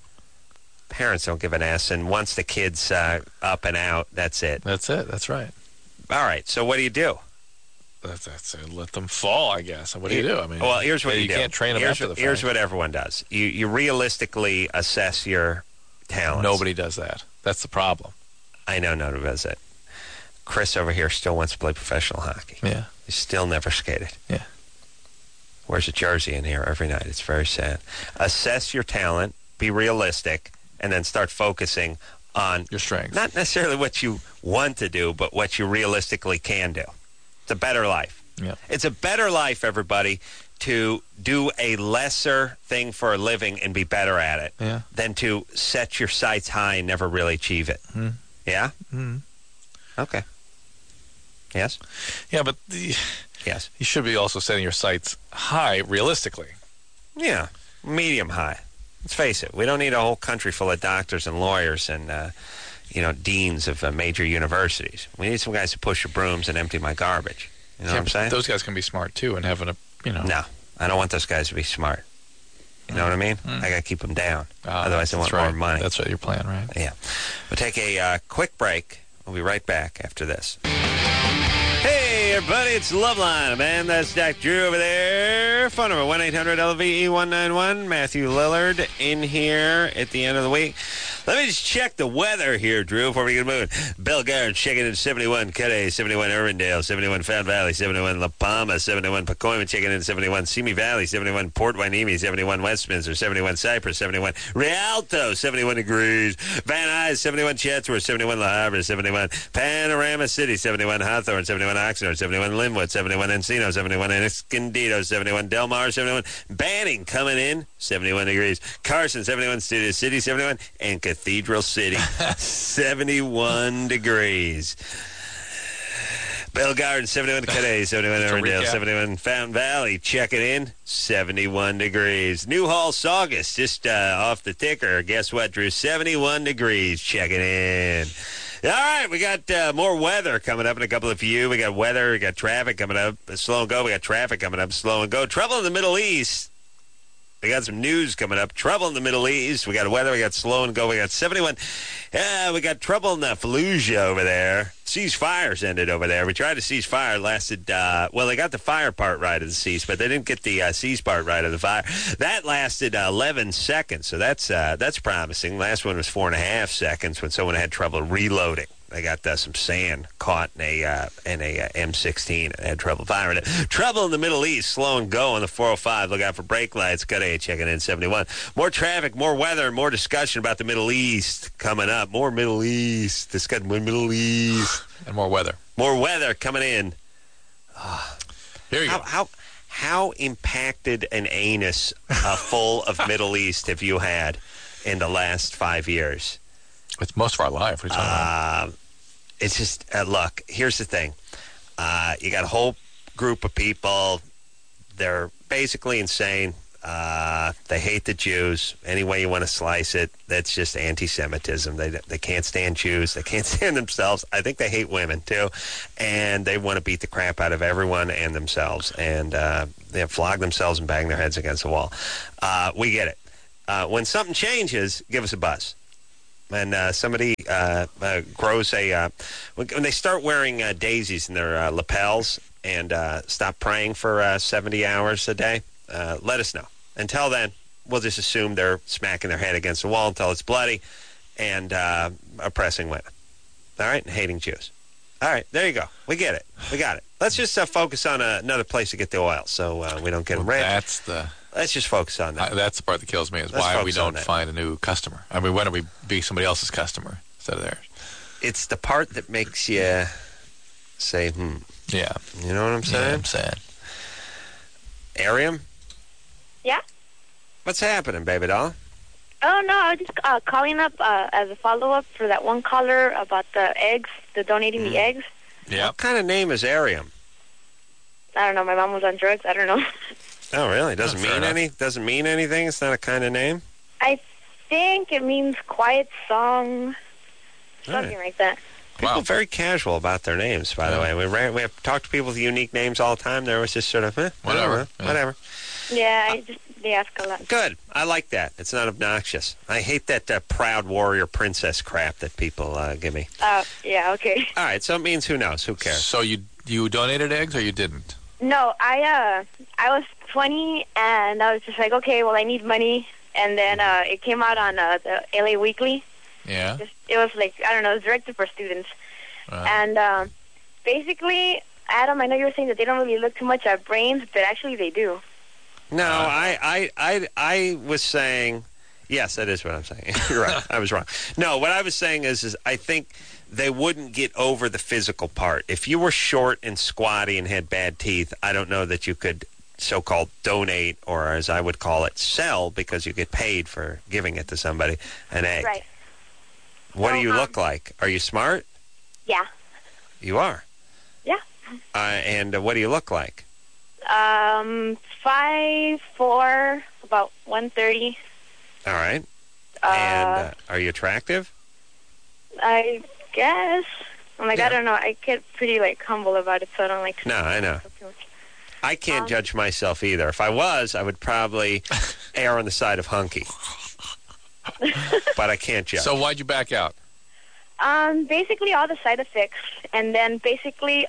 don't give an S, and once the kid's up and out, that's it. That's it. That's right. All right, so what do you do? That's let them fall, I guess. What do you do? I mean, well, here's what you do. You can't train them after the fact. Here's what everyone does. You realistically assess your talents. Nobody does that. That's the problem. I know nobody does it. Chris over here still wants to play professional hockey. Yeah. He's still never skated. Yeah. Wears a jersey in here every night. It's very sad. Assess your talent, be realistic, and then start focusing on your strengths. Not necessarily what you want to do, but what you realistically can do. It's a better life. Yeah. It's a better life, everybody, to do a lesser thing for a living and be better at it than to set your sights high and never really achieve it. Mm. Yeah? Mm. Okay. Yes? Yeah, but yes. You should be also setting your sights high realistically. Yeah. Medium high. Let's face it. We don't need a whole country full of doctors and lawyers and deans of major universities. We need some guys to push the brooms and empty my garbage. You know what I'm saying? Those guys can be smart too and having No, I don't want those guys to be smart. You know what I mean? I got to keep them down. Otherwise, they want more money. That's what your plan, right? Yeah. We'll take a quick break. We'll be right back after this. Hey, everybody, it's Loveline, man. That's Dr. Drew over there. Phone number 1-800-LVE-191. Matthew Lillard in here at the end of the week. Let me just check the weather here, Drew, before we get moving. Bellegarde checking in 71, Cudahy 71, Irvindale 71, Fountain Valley 71, La Palma 71, Pacoima checking in 71, Simi Valley 71, Port Hueneme 71, Westminster 71, Cypress 71, Rialto 71 degrees, Van Nuys 71, Chatsworth 71, La Habra 71, Panorama City 71, Hawthorne 71, Oxnard 71, Linwood 71, Encino 71, Escondido 71, Del Mar 71, Banning coming in 71 degrees, Carson 71, Studio City 71, and Cathedral City 71 degrees. Bellegarde 71, Cudahy 71, Irvindale 71, Fountain Valley checking in 71 degrees. Newhall Saugus just off the ticker. Guess what, Drew? 71 degrees checking in. All right, we got more weather coming up in a couple of few. We got weather, we got traffic coming up, slow and go. We got traffic coming up, slow and go. Trouble in the Middle East. We got some news coming up. Trouble in the Middle East. We got weather. We got slow and go. We got 71. We got trouble in the Fallujah over there. Ceasefires ended over there. We tried to cease fire. Lasted, they got the fire part right of the cease, but they didn't get the cease part right of the fire. That lasted 11 seconds, so that's promising. Last one was 4.5 seconds when someone had trouble reloading. They got some sand caught in a M16 and had trouble firing it. Trouble in the Middle East, slow and go on the 405. Look out for brake lights. Cudahy checking in 71. More traffic, more weather, and more discussion about the Middle East coming up. More Middle East. Discussing Middle East. And more weather. More weather coming in. Here you go. How impacted an anus full of Middle East have you had in the last 5 years? It's most of our life. What are you talking about? It's just, look, here's the thing. You got a whole group of people. They're basically insane. They hate the Jews. Any way you want to slice it, that's just anti-Semitism. They can't stand Jews. They can't stand themselves. I think they hate women, too. And they want to beat the crap out of everyone and themselves. And they flog themselves and bang their heads against the wall. We get it. When something changes, give us a buzz. And somebody grows when they start wearing daisies in their lapels and stop praying for 70 hours a day, let us know. Until then, we'll just assume they're smacking their head against the wall until it's bloody and oppressing women. All right? And hating Jews. All right, there you go. We get it. We got it. Let's just focus on another place to get the oil so we don't get them rich. Let's just focus on that. That's the part that kills me is why we don't find a new customer. I mean, why don't we be somebody else's customer instead of theirs? It's the part that makes you say, Yeah. You know what I'm saying? Yeah, I'm saying. Ariam? Yeah? What's happening, baby doll? Oh, no, I was just calling up as a follow-up for that one caller about the eggs, the donating the eggs. Yeah. What kind of name is Ariam? I don't know. My mom was on drugs. I don't know. Oh, really? Doesn't Fair enough. Doesn't mean anything? It's not a kind of name? I think it means quiet song, something like that. People Wow. are very casual about their names, by the way. We have talked to people with unique names all the time. There was just sort of, Whatever. whatever. Yeah, they ask a lot. Good. I like that. It's not obnoxious. I hate that proud warrior princess crap that people give me. Yeah, okay. All right, so it means who knows? Who cares? So you donated eggs or you didn't? No, I was 20 and I was just like, okay, well, I need money. And then it came out on the LA Weekly. Yeah. It was like, I don't know, it was directed for students. And basically, Adam, I know you were saying that they don't really look too much at brains, but actually they do. No, I was saying, yes, that is what I'm saying. You're right. I was wrong. No, what I was saying is I think they wouldn't get over the physical part. If you were short and squatty and had bad teeth, I don't know that you could so-called donate, or as I would call it, sell, because you get paid for giving it to somebody, an egg. Right. What do you look like? Are you smart? Yeah. You are? Yeah. And what do you look like? 5'4", about 130. All right. And are you attractive? I guess. I'm like, Yeah. I don't know. I get pretty, like, humble about it, so I don't like to... No, I know. I can't judge myself either. If I was, I would probably err on the side of hunky. But I can't judge. So why'd you back out? Basically all the side effects, and then basically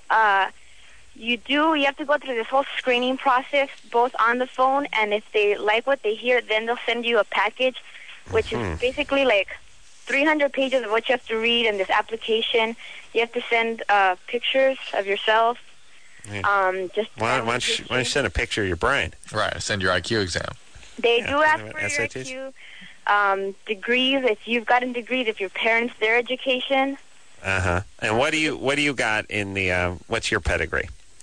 you have to go through this whole screening process, both on the phone, and if they like what they hear, then they'll send you a package, which is basically like 300 pages of what you have to read in this application. You have to send pictures of yourself. Just why don't you send a picture of your brain? Right, send your IQ exam. They do ask for your SATs? IQ, degrees, if you've gotten degrees, if your parents, their education. And what do you got in the what's your pedigree?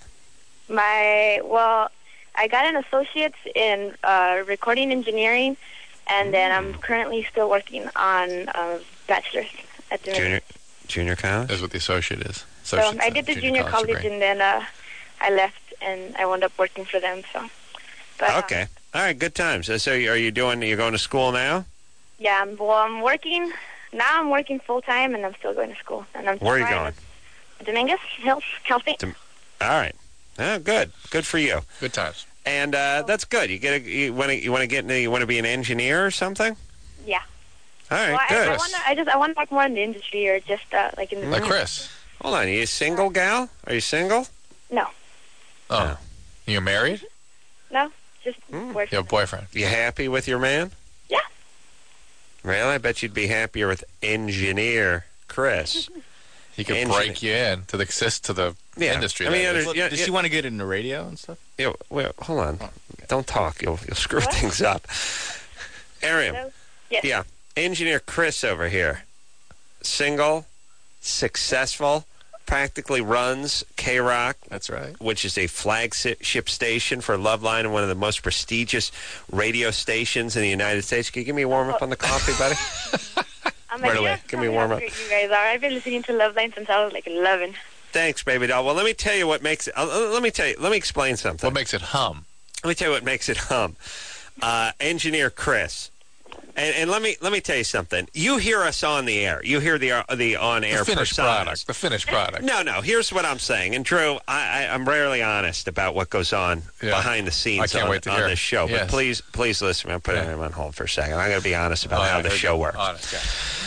I got an associate's in recording engineering, and then I'm currently still working on a bachelor's at the junior college. That's what the associate is. So I did the junior college degree. and then I left and I wound up working for them. So, but, Okay, all right, good times. So you're going to school now? Yeah, I'm working now. I'm working full time and I'm still going to school. And I'm Where are you going? Dominguez, Cal State. All right. Oh, good for you. Good times. And that's good. You want to be an engineer or something? Yeah. All right, Well, good. I want to work more in the industry or just like in the Like Chris. Hold on, are you single, gal? Are you single? No, Oh. You're married? no, just You working. have a boyfriend. You happy with your man? Yeah. Really? I bet you'd be happier with engineer Chris. He could Engineer. break you in to the Yeah. industry. I mean, that is. Does she want to get into radio and stuff? Wait, hold on. Don't talk. You'll screw things up. Ariam. Hello? Yes. Yeah. Engineer Chris over here. Single, successful, practically runs K-Rock, That's right. which is a flagship station for Loveline and one of the most prestigious radio stations in the United States. Can you give me a warm-up on the coffee, buddy? I'm Right like, away. you Give me a know how warm-up. great you guys are. I've been listening to Loveline since I was like 11. Thanks, baby doll. Well, let me tell you what makes it... let me explain something. What makes it hum? Let me tell you what makes it hum. engineer Chris. And let me tell you something. You hear us on the air. You hear the on-air The finished personas. product. The finished product. No. Here's what I'm saying. And Drew, I'm rarely honest about what goes on behind the scenes I can't wait to on hear. this show. Yes. But please listen. I'm putting him on hold for a second. I'm going to be honest about how the show works. Honest, yeah.